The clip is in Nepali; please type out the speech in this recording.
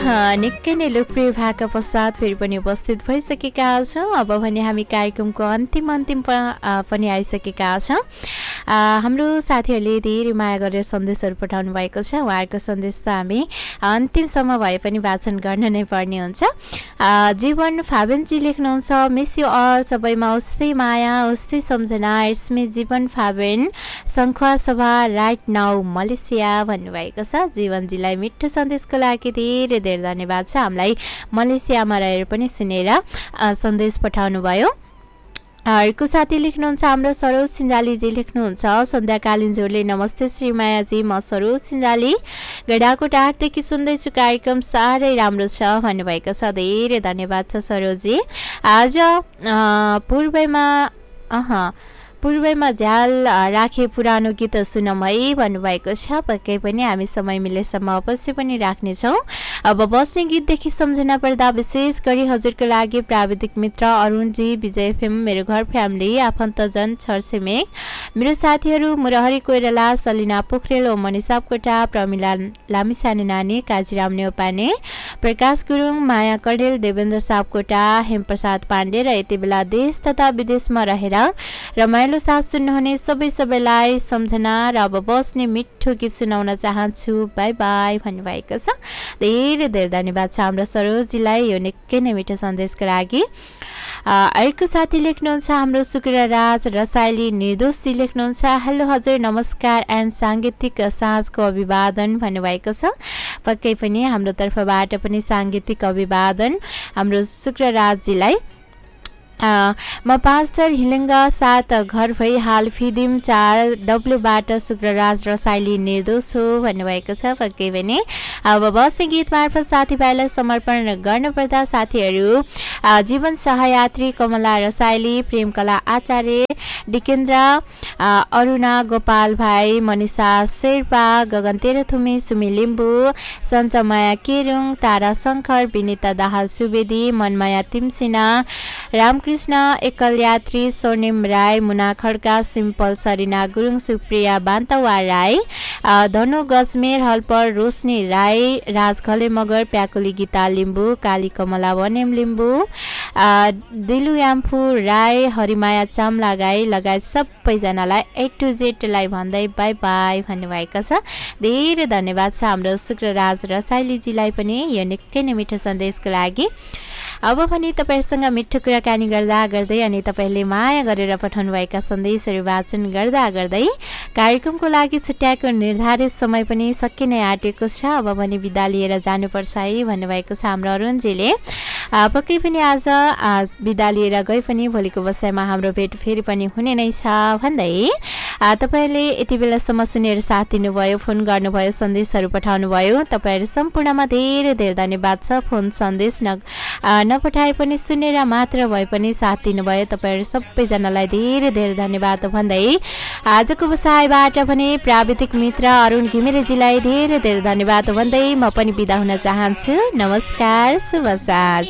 निकै नै लोकप्रिय भएका पश्चात फेरि पनि उपस्थित भइसकेका छौँ। अब भने हामी कार्यक्रमको अन्तिम पनि आइसकेका छौँ। हाम्रो साथीहरूले धेरै माया गरेर सन्देशहरू पठाउनु भएको छ। उहाँहरूको सन्देश त हामी अन्तिमसम्म भए पनि वाचन गर्न नै पर्ने हुन्छ। जीवन फाबेनजी लेख्नुहुन्छ, मिस यु अल, सबैमा उस्तै माया उस्तै सम्झना, इट्स मी जीवन फाबेन, सङ्खुवा सभा राइट नाउ मलेसिया भन्नुभएको छ। जीवनजीलाई मिठो सन्देशको लागि धेरै धेरै धन्यवाद छ। हामीलाई मलेसियामा रहेर पनि सुनेर सन्देश पठाउनु भयो। अर्को साथी लेख्नुहुन्छ, हाम्रो सरोज सिन्जालीजी लेख्नुहुन्छ, सन्ध्याकालीन जोडले नमस्ते श्रीमायाजी, म सरोज सिन्जाली गडाकोट 8देखि सुन्दैछु, कार्यक्रम साह्रै राम्रो छ भन्नुभएको छ। धेरै धन्यवाद छ सरोजी। आज पूर्वैमा झ्याल राखे पुरानो गीत सुनौँ है भन्नुभएको छ। पक्कै पनि हामी समय मिलेसम्म अवश्य पनि राख्नेछौँ। अब बस्ने गीतदेखि सम्झना पर्दा विशेष गरी हजुरको लागि प्राविधिक मित्र अरुणजी, विजय एफएम, मेरो घर फ्यामिली, आफन्तजन, छरछिमेक, मेरो साथीहरू मुरहरी कोइराला, सलिना पोखरेल, मणि सापकोटा, प्रमिला लामिसाने नानी, काजीराम नेउपाने, प्रकाश गुरुङ, माया कडेल, देवेन्द्र सापकोटा, हेमप्रसाद पाण्डे र यति बेला देश तथा विदेशमा रहेर रमाइलो साथ सुन्नुहुने सबैलाई सम्झना र अब बस्ने मिठो गीत सुनाउन चाहन्छु, बाई बाई भन्नुभएको छ। धेरै धेरै धन्यवाद छ हाम्रो सरोजीलाई यो निकै नै मिठो सन्देशको लागि। अर्को साथी लेख्नुहुन्छ, हाम्रो शुक्रराज रसाइली निर्दोषजी लेख्नुहुन्छ, हेलो हजुर नमस्कार एन्ड साङ्गीतिक साँझको अभिवादन भन्नुभएको छ। पक्कै पनि हाम्रो तर्फबाट पनि साङ्गीतिक अभिवादन हाम्रो शुक्रराजजीलाई। म 5 थर हिलिङ्गा 7 घर भई हाल फिदिम 4 डब्लुबाट शुक्रराज रसाइली निर्दोष हो भन्नुभएको छ। पक्कै पनि अब बस्ने गीत मार्फत साथीभाइलाई समर्पण गर्नुपर्दा साथीहरू जीवन सहयात्री कमला रसाइली, प्रेमकला आचार्य, डिकेन्द्र, अरुणा गोपाल भाइ, मनिषा शेर्पा, गगन तेह्रथुमी, सुमी लिम्बू, सञ्चमाया केरुङ, तारा शङ्कर, विनिता दाहाल सुवेदी, मनमाया तिमसिना, रामकृष्ण एकल यात्री, स्वर्णिम राई, मुना खड्का, सिम्पल सरिना गुरुङ, सुप्रिया बान्तवा राई, धनु गजमेर हल्पर, रोशनी राई, राज खले मगर, प्याकुली गीता लिम्बू, काली कमला वनेम लिम्बू, दिलु याम्फू राई, हरिमाया चामला गाई लगायत सबैजनालाई A to Z लाई भन्दै बाई बाई भन्नुभएको छ। धेरै धन्यवाद छ हाम्रो शुक्रराज रसाइलीजीलाई पनि यो निकै नै मिठो सन्देशको लागि। अब पनि तपाईँहरूसँग मिठो कुराकानी गर्दै अनि तपाईँले माया गरेर पठाउनुभएका सन्देशहरू वाचन गर्दै कार्यक्रमको लागि छुट्याएको निर्धारित समय पनि सकिनै आँटेको छ। अब पनि बिदा लिएर जानुपर्छ है भन्नुभएको छ हाम्रो अरुणजीले। पक्कै पनि आज बिदा लिएर गए पनि भोलिको बसाइमा हाम्रो भेट फेरि पनि हुने नै छ भन्दै तपाईँहरूले यति बेलासम्म सुनेर साथ दिनुभयो, फोन गर्नुभयो, सन्देशहरू पठाउनु भयो, तपाईँहरू सम्पूर्णमा धेरै धेरै धन्यवाद छ। फोन सन्देश नपठाए पनि सुनेर मात्र भए पनि साथ दिनुभयो, तपाईँहरू सबैजनालाई धेरै धेरै धन्यवाद भन्दै आजको बसाइबाट भने प्राविधिक मित्र अरुण घिमिरेजीलाई धेरै धेरै धन्यवाद भन्दै म पनि बिदा हुन चाहन्छु। नमस्कार, शुभ साँझ।